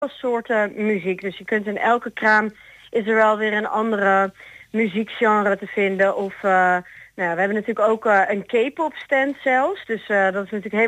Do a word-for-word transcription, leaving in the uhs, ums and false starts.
soorten muziek. Dus je kunt in elke kraam is er wel weer een andere muziekgenre te vinden. Of uh, nou, we hebben natuurlijk ook uh, een K-pop stand zelfs. Dus uh, dat is natuurlijk helemaal